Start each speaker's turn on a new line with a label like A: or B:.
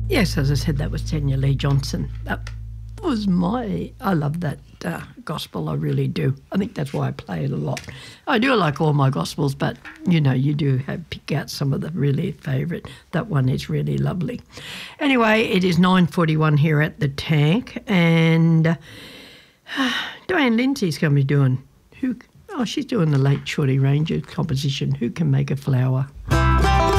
A: Yes, as I said, that was Tanya Lee Johnson. That was I love that gospel, I really do. I think that's why I play it a lot. I do like all my gospels, but, you do pick out some of the really favourite. That one is really lovely. Anyway, it is 9:41 here at the Tank, and Diane Lindsay's going to be doing, she's doing the late Shorty Ranger composition, Who Can Make a Flower.